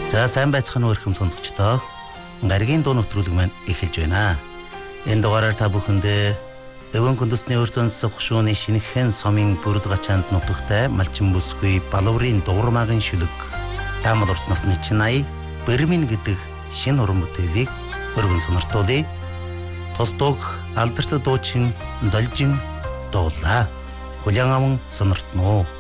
За сайн байцгаана уу эрхэм сонсогчдоо. Гаригийн дуу нэвтрүүлэг маань эхэлж байна. Энэ дугаараар та бүхэндээ Өвөн Күндэсний өртөнс хушууны шинэхэн сомын бүрд гачаанд нутагтай малчин бүсгүй балуурын дуурмаагийн шүлэг таамал урт насны чинай Бэрмин гэдэг шинэ уран бүтээлийг өргөн сониртуулъя. Тус дууг алдарт дуучин Должин дуулаа. Хүлээн аван сониртноо.